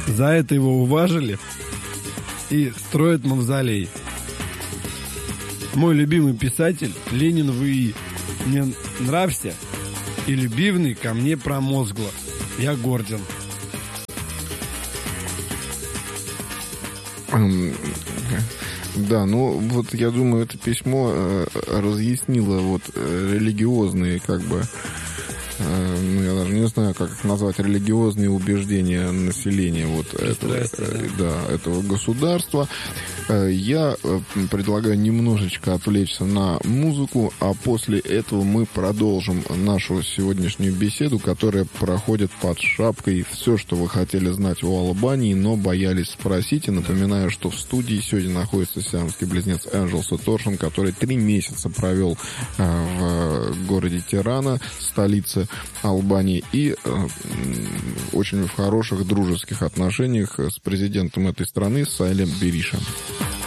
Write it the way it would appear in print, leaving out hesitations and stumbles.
За это его уважили и строят мавзолей. Мой любимый писатель Ленин В.И. Мне нравится и любивный ко мне промозгло. Я горден. Да, ну вот я думаю, это письмо разъяснило вот религиозные, как бы, ну я даже не знаю, как их назвать, религиозные убеждения населения вот этого государства. Я предлагаю немножечко отвлечься на музыку, а после этого мы продолжим нашу сегодняшнюю беседу, которая проходит под шапкой «Все, что вы хотели знать о Албании, но боялись спросить». И напоминаю, что в студии сегодня находится сиамский близнец Энджел Торшин, который 3 месяца провел в городе Тирана, столице Албании, и очень в хороших дружеских отношениях с президентом этой страны Сайлем Беришем.